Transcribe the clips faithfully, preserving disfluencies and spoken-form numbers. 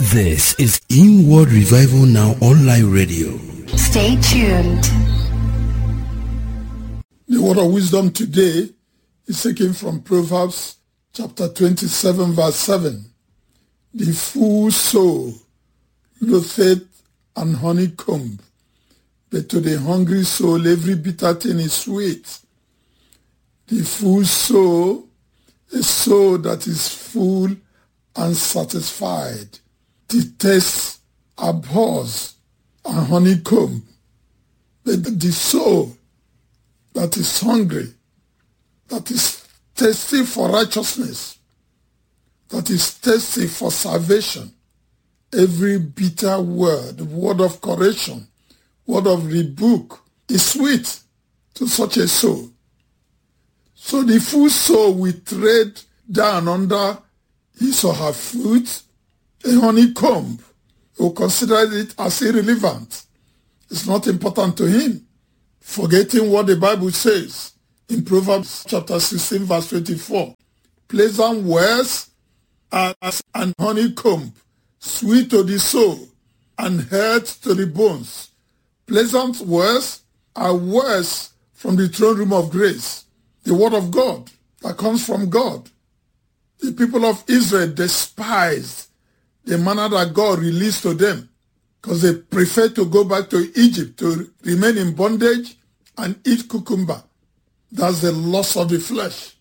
This is Inward Revival Now Online Radio. Stay tuned. The word of wisdom today is taken from Proverbs chapter twenty-seven verse seven. The full soul loatheth an honeycomb, but to the hungry soul every bitter thing is sweet. The full soul, a soul that is full and satisfied. The taste abhors a honeycomb, but the soul that is hungry, that is thirsty for righteousness, that is thirsty for salvation, every bitter word, word of correction, word of rebuke is sweet to such a soul. So the full soul will tread down under his or her foot a honeycomb. He will consider it as irrelevant. It's not important to him, forgetting what the Bible says in Proverbs chapter sixteen verse twenty-four. Pleasant words are as an honeycomb, sweet to the soul and health to the bones. Pleasant words are words from the throne room of grace, the word of God that comes from God. The people of Israel despised the manna that God released to them because they preferred to go back to Egypt to remain in bondage and eat cucumber. That's the loss of the flesh,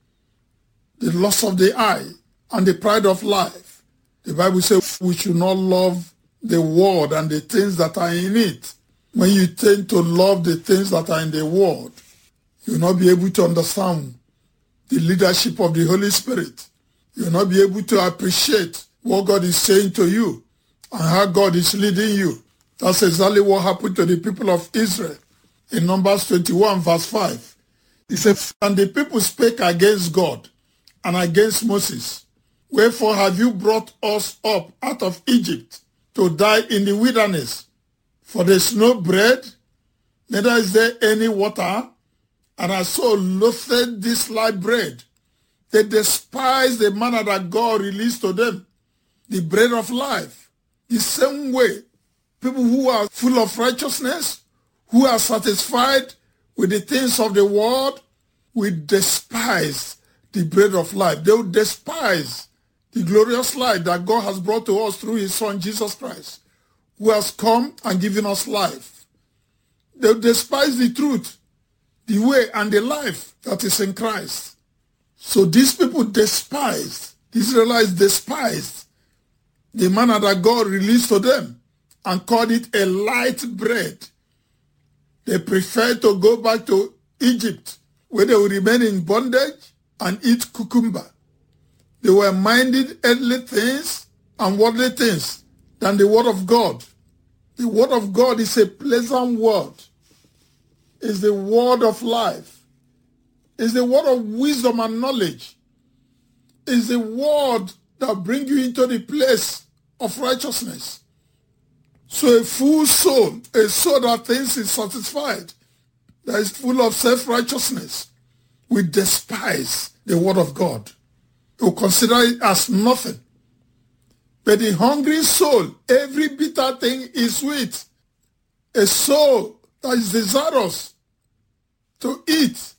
the loss of the eye, and the pride of life. The Bible says we should not love the world and the things that are in it. When you tend to love the things that are in the world, you will not be able to understand the leadership of the Holy Spirit. You will not be able to appreciate what God is saying to you and how God is leading you. That's exactly what happened to the people of Israel in Numbers twenty-one verse five. He said, and the people spake against God and against Moses. Wherefore have you brought us up out of Egypt to die in the wilderness? For there is no bread, neither is there any water, and our soul loathed this light bread. They despised the manna that God released to them, the bread of life. The same way, people who are full of righteousness, who are satisfied with the things of the world, will despise the bread of life. They will despise the glorious light that God has brought to us through his Son, Jesus Christ, who has come and given us life. They will despise the truth, the way and the life that is in Christ. So these people despised, the Israelites despised the manna that God released to them and called it a light bread. They preferred to go back to Egypt where they would remain in bondage and eat cucumber. They were minded earthly things and worldly things than the word of God. The word of God is a pleasant word. It's the word of life. It's the word of wisdom and knowledge. It's the word that brings you into the place of righteousness. So a full soul, a soul that thinks is satisfied, that is full of self-righteousness, will despise the word of God. It will consider it as nothing. But the hungry soul, every bitter thing is sweet. A soul that is desirous to eat.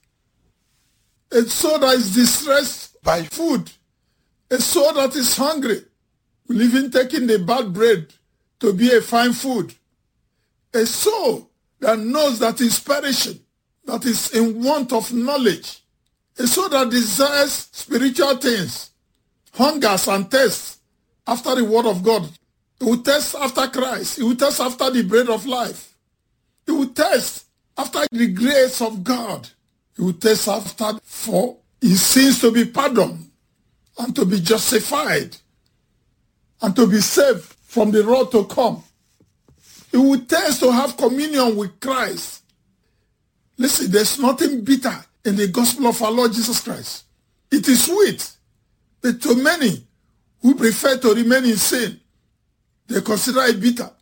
A soul that is distressed by food. A soul that is hungry will even take in the bad bread to be a fine food. A soul that knows that is perishing, that is in want of knowledge. A soul that desires spiritual things, hungers and thirsts after the word of God. It will thirst after Christ. It will thirst after the bread of life. It will thirst after the grace of God. It will thirst after for his sins to be pardoned and to be justified and to be saved from the wrath to come. It will thirst to have communion with Christ. Listen, there's nothing bitter in the gospel of our Lord Jesus Christ. It is sweet, but to many who prefer to remain in sin, they consider it bitter.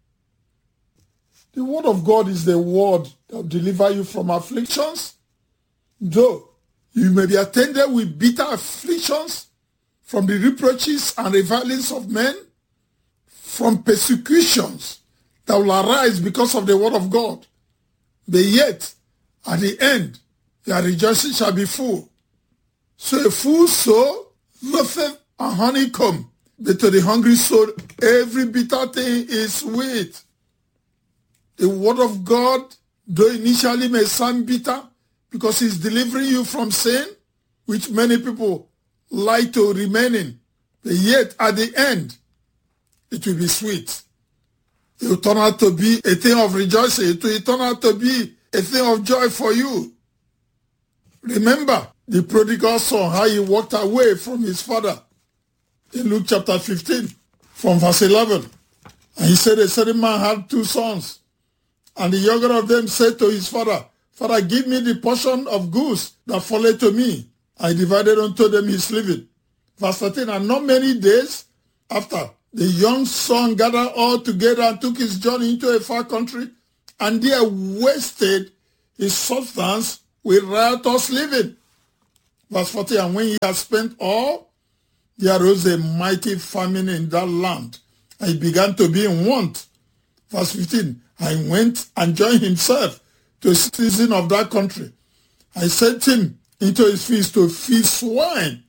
The word of God is the word that will deliver you from afflictions. Though you may be attended with bitter afflictions from the reproaches and revilings of men, from persecutions that will arise because of the word of God. But yet, at the end, their rejoicing shall be full. So a full soul loatheth a honeycomb, but to the hungry soul, every bitter thing is sweet. The word of God, though initially may sound bitter, because it's delivering you from sin, which many people like to remain in, but yet at the end, it will be sweet. It will turn out to be a thing of rejoicing. It will turn out to be a thing of joy for you. Remember the prodigal son, how he walked away from his father in Luke chapter fifteen, from verse eleven. And he said, a certain man had two sons, and the younger of them said to his father, Father, give me the portion of goods that falleth to me. I divided unto them his living. Verse thirteen, and not many days after, the young son gathered all together and took his journey into a far country, and there wasted his substance with riotous living. Verse forty, and when he had spent all, there arose a mighty famine in that land, and he began to be in want. Verse fifteen, and he went and joined himself to a citizen of that country. I sent him into his feast to feed swine.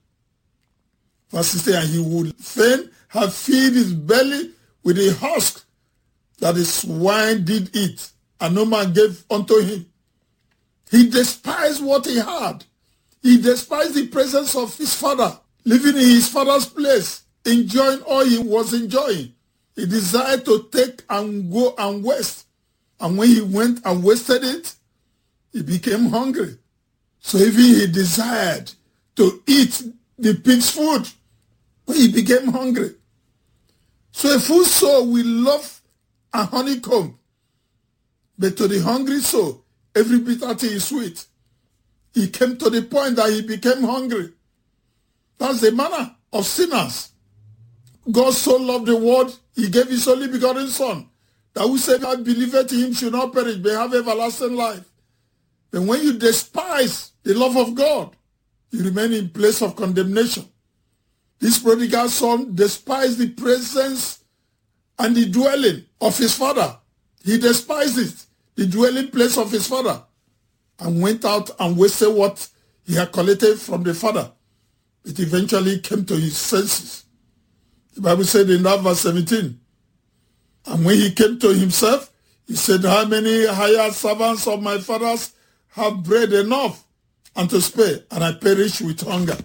Verse sixteen, and he would fain have filled his belly with the husk that the swine did eat, and no man gave unto him. He despised what he had. He despised the presence of his father, living in his father's place, enjoying all he was enjoying. He desired to take and go and waste. And when he went and wasted it, he became hungry. So even he desired to eat the pig's food, but he became hungry. So a full soul will love a honeycomb, but to the hungry soul, every bitter thing is sweet. He came to the point that he became hungry. That's the manner of sinners. God so loved the world, he gave his only begotten Son, that whosoever believeth in him should not perish, but have everlasting life. But when you despise the love of God, you remain in place of condemnation. This prodigal son despised the presence and the dwelling of his father. He despised it, the dwelling place of his father, and went out and wasted what he had collected from the father. It eventually came to his senses. The Bible said in that verse seventeen, and when he came to himself, he said, how many hired servants of my father's have bread enough and to spare, and I perish with hunger?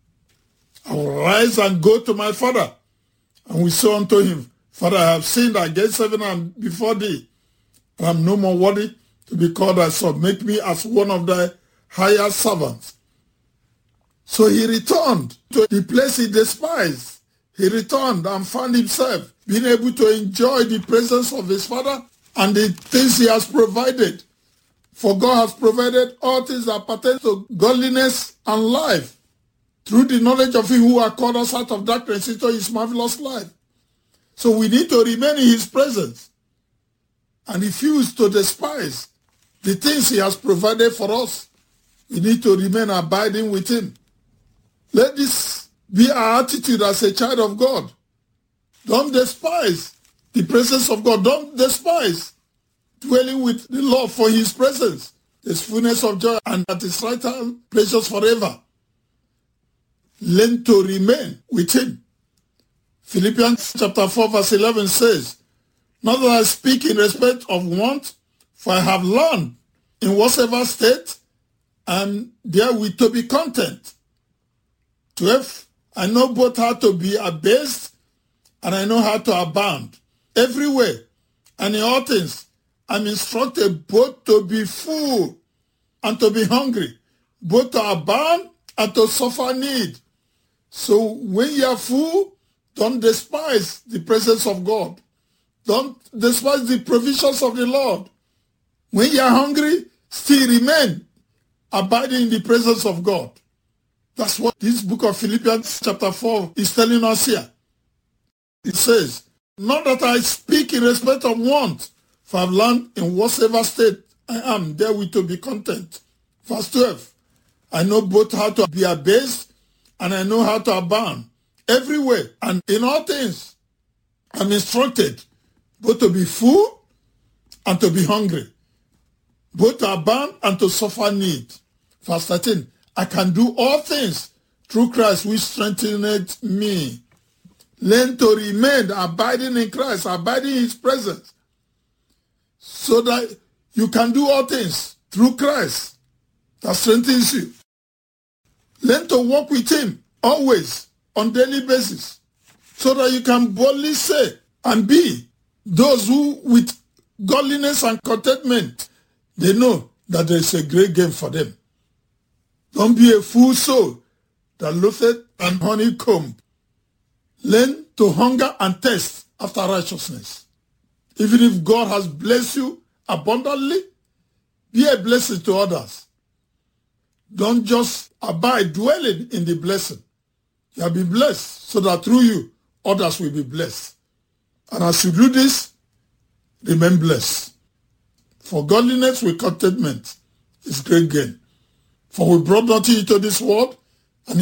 I will rise and go to my father. And we say unto him, Father, I have sinned against heaven and before thee, and I am no more worthy to be called thy son. Make me as one of thy hired servants. So he returned to the place he despised. He returned and found himself being able to enjoy the presence of his father and the things he has provided. For God has provided all things that pertain to godliness and life, through the knowledge of him who has called us out of darkness into his marvelous light. So we need to remain in his presence and refuse to despise the things he has provided for us. We need to remain abiding with him. Let this be our attitude as a child of God. Don't despise the presence of God. Don't despise dwelling with the Lord, for his presence. There's fullness of joy, and at his right hand pleasures forever. Learn to remain with him. Philippians chapter four verse eleven says, not that I speak in respect of want, for I have learned in whatsoever state, and therewith to be content. twelve, I know both how to be abased, and I know how to abound. Everywhere and in all things, I'm instructed both to be full and to be hungry, both to abound and to suffer need. So when you are full, don't despise the presence of God. Don't despise the provisions of the Lord. When you are hungry, still remain abiding in the presence of God. That's what this book of Philippians chapter four is telling us here. It says, not that I speak in respect of want, for I have learned in whatsoever state I am, therewith to be content. Verse twelve, I know both how to be abased, and I know how to abound. Everywhere and in all things, I'm instructed both to be full and to be hungry, both to abound and to suffer need. Verse thirteen, I can do all things through Christ which strengtheneth me. Learn to remain abiding in Christ, abiding in his presence, so that you can do all things through Christ that strengthens you. Learn to walk with him always on daily basis, so that you can boldly say and be those who with godliness and contentment, they know that there is a great gain for them. Don't be a fool soul that loatheth and honeycomb. Learn to hunger and thirst after righteousness. Even if God has blessed you abundantly, be a blessing to others. Don't just abide dwelling in the blessing. You have been blessed so that through you, others will be blessed. And as you do this, remain blessed. For godliness with contentment is great gain. For we brought not into this world,